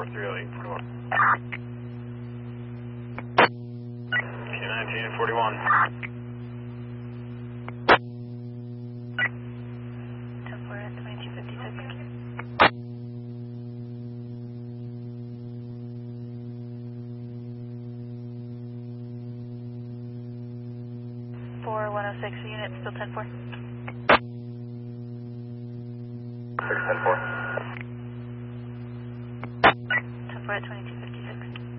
30841. Q19 and 41. 10-4 at 2256. 4106 unit, still 10-4. 610-4. 10-4 at 2256.